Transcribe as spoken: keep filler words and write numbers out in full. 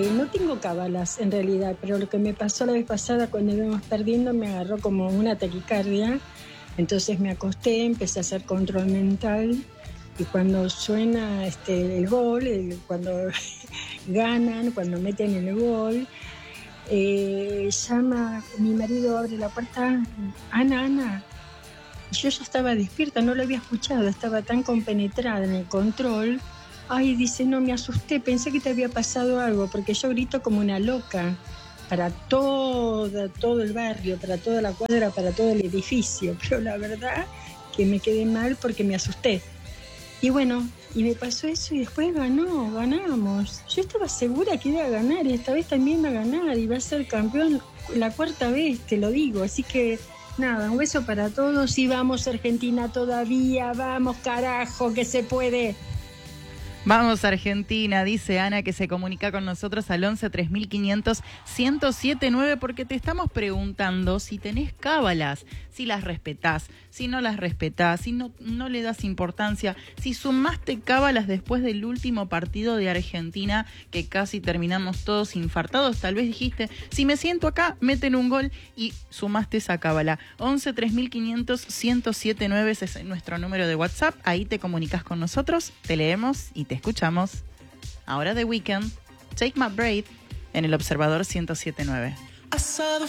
eh, no tengo cábalas en realidad, pero lo que me pasó la vez pasada cuando íbamos perdiendo me agarró como una taquicardia. Entonces me acosté, empecé a hacer control mental y cuando suena este, el gol, el, cuando ganan, cuando meten el gol, eh, llama, mi marido abre la puerta, Ana, Ana. Y yo ya estaba despierta, no lo había escuchado, estaba tan compenetrada en el control. Ay, dice, no, me asusté, pensé que te había pasado algo, porque yo grito como una loca para todo, todo el barrio, para toda la cuadra, para todo el edificio, pero la verdad que me quedé mal porque me asusté. Y bueno, y me pasó eso y después ganó, ganamos. Yo estaba segura que iba a ganar y esta vez también va a ganar y va a ser campeón la cuarta vez, te lo digo. Así que nada, un beso para todos y vamos Argentina todavía, vamos carajo, que se puede. Vamos Argentina, dice Ana, que se comunica con nosotros al once tres mil quinientos ciento setenta y nueve porque te estamos preguntando si tenés cábalas, si las respetás, si no las respetás, si no, no le das importancia, si sumaste cábalas después del último partido de Argentina que casi terminamos todos infartados. Tal vez dijiste, si me siento acá, meten un gol y sumaste esa cábala. once tres mil quinientos ciento setenta y nueve es nuestro número de WhatsApp, ahí te comunicas con nosotros, te leemos y te escuchamos. Ahora The Weeknd, Take My Breath, en el Observador ciento siete punto nueve.